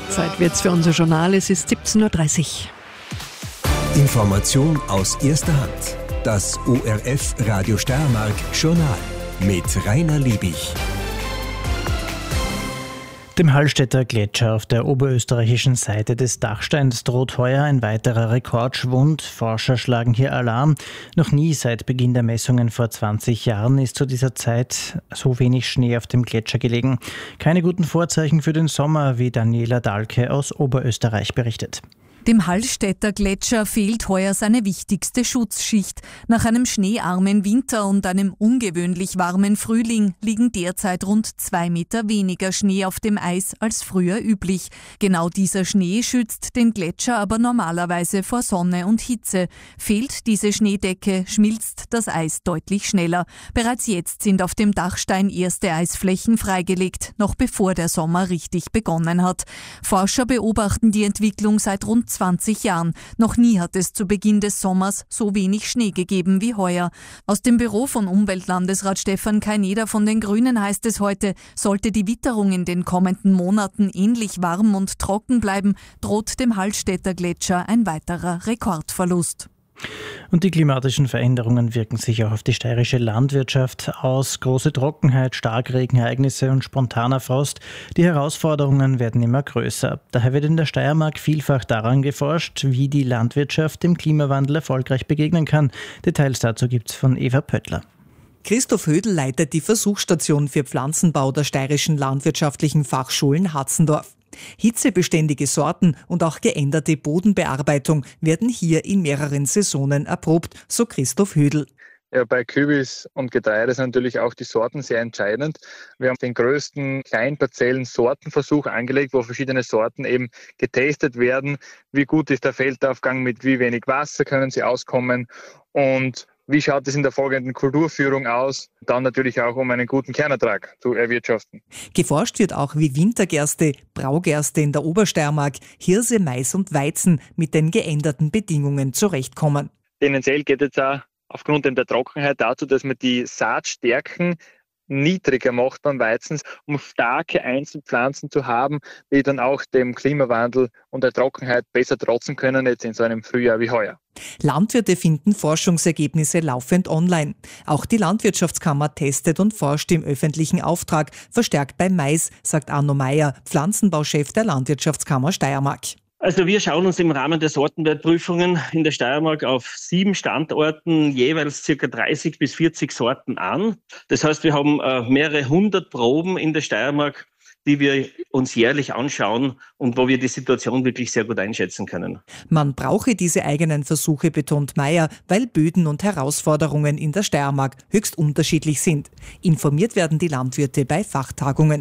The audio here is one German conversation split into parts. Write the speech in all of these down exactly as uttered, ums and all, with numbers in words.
Zeit wird's für unser Journal. Es ist siebzehn Uhr dreißig. Information aus erster Hand. Das O R F Radio Steiermark Journal mit Rainer Liebig. Dem Hallstätter Gletscher auf der oberösterreichischen Seite des Dachsteins droht heuer ein weiterer Rekordschwund. Forscher schlagen hier Alarm. Noch nie seit Beginn der Messungen vor zwanzig Jahren ist zu dieser Zeit so wenig Schnee auf dem Gletscher gelegen. Keine guten Vorzeichen für den Sommer, wie Daniela Dahlke aus Oberösterreich berichtet. Dem Hallstätter Gletscher fehlt heuer seine wichtigste Schutzschicht. Nach einem schneearmen Winter und einem ungewöhnlich warmen Frühling liegen derzeit rund zwei Meter weniger Schnee auf dem Eis als früher üblich. Genau dieser Schnee schützt den Gletscher aber normalerweise vor Sonne und Hitze. Fehlt diese Schneedecke, schmilzt das Eis deutlich schneller. Bereits jetzt sind auf dem Dachstein erste Eisflächen freigelegt, noch bevor der Sommer richtig begonnen hat. Forscher beobachten die Entwicklung seit rund zwanzig Jahren. Noch nie hat es zu Beginn des Sommers so wenig Schnee gegeben wie heuer. Aus dem Büro von Umweltlandesrat Stefan Kaineder von den Grünen heißt es heute, sollte die Witterung in den kommenden Monaten ähnlich warm und trocken bleiben, droht dem Hallstätter Gletscher ein weiterer Rekordverlust. Und die klimatischen Veränderungen wirken sich auch auf die steirische Landwirtschaft aus. Große Trockenheit, Starkregenereignisse und spontaner Frost. Die Herausforderungen werden immer größer. Daher wird in der Steiermark vielfach daran geforscht, wie die Landwirtschaft dem Klimawandel erfolgreich begegnen kann. Details dazu gibt's von Eva Pöttler. Christoph Hödl leitet die Versuchsstation für Pflanzenbau der Steirischen Landwirtschaftlichen Fachschulen Hatzendorf. Hitzebeständige Sorten und auch geänderte Bodenbearbeitung werden hier in mehreren Saisonen erprobt, so Christoph Hödl. Ja, bei Kürbis und Getreide sind natürlich auch die Sorten sehr entscheidend. Wir haben den größten Kleinparzellen-Sortenversuch angelegt, wo verschiedene Sorten eben getestet werden. Wie gut ist der Feldaufgang, mit wie wenig Wasser können sie auskommen und wie schaut es in der folgenden Kulturführung aus? Dann natürlich auch, um einen guten Kernertrag zu erwirtschaften. Geforscht wird auch, wie Wintergerste, Braugerste in der Obersteiermark, Hirse, Mais und Weizen mit den geänderten Bedingungen zurechtkommen. Tendenziell geht es auch aufgrund der Trockenheit dazu, dass man die Saatstärken niedriger macht beim Weizen, um starke Einzelpflanzen zu haben, die dann auch dem Klimawandel und der Trockenheit besser trotzen können, jetzt in so einem Frühjahr wie heuer. Landwirte finden Forschungsergebnisse laufend online. Auch die Landwirtschaftskammer testet und forscht im öffentlichen Auftrag, verstärkt beim Mais, sagt Arno Meyer, Pflanzenbauchef der Landwirtschaftskammer Steiermark. Also wir schauen uns im Rahmen der Sortenwertprüfungen in der Steiermark auf sieben Standorten jeweils circa dreißig bis vierzig Sorten an. Das heißt, wir haben äh, mehrere hundert Proben in der Steiermark, die wir uns jährlich anschauen und wo wir die Situation wirklich sehr gut einschätzen können. Man brauche diese eigenen Versuche, betont Meyer, weil Böden und Herausforderungen in der Steiermark höchst unterschiedlich sind. Informiert werden die Landwirte bei Fachtagungen.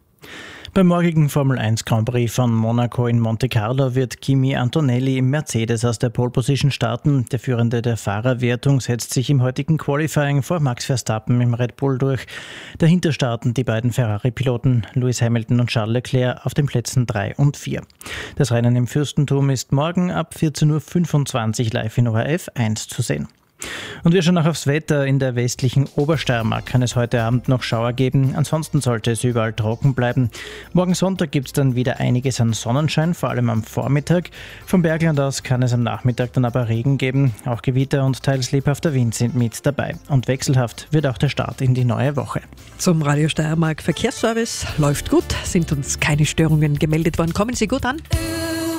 Beim morgigen Formel eins Grand Prix von Monaco in Monte Carlo wird Kimi Antonelli im Mercedes aus der Pole Position starten. Der Führende der Fahrerwertung setzt sich im heutigen Qualifying vor Max Verstappen im Red Bull durch. Dahinter starten die beiden Ferrari-Piloten Lewis Hamilton und Charles Leclerc auf den Plätzen drei und vier. Das Rennen im Fürstentum ist morgen ab vierzehn Uhr fünfundzwanzig live in O R F eins zu sehen. Und wir schauen noch aufs Wetter. In der westlichen Obersteiermark kann es heute Abend noch Schauer geben. Ansonsten sollte es überall trocken bleiben. Morgen Sonntag gibt es dann wieder einiges an Sonnenschein, vor allem am Vormittag. Vom Bergland aus kann es am Nachmittag dann aber Regen geben. Auch Gewitter und teils lebhafter Wind sind mit dabei. Und wechselhaft wird auch der Start in die neue Woche. Zum Radio Steiermark Verkehrsservice läuft gut, sind uns keine Störungen gemeldet worden. Kommen Sie gut an.